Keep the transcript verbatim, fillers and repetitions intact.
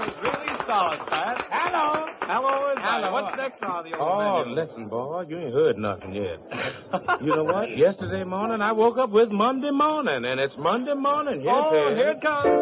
is really solid, Pat. Hello. Hello is Hello. right. What's next on the old Oh, menu? listen, boy, you ain't heard nothing yet. You know what? Yesterday morning, I woke up with Monday morning, and it's Monday morning. Here Oh, it is. here it comes.